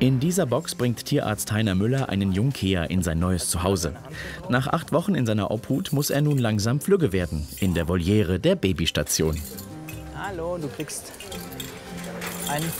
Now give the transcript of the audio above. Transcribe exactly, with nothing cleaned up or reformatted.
In dieser Box bringt Tierarzt Heiner Müller einen Jungkea in sein neues Zuhause. Nach acht Wochen in seiner Obhut muss er nun langsam flügge werden, in der Voliere der Babystation. Hallo, du kriegst einen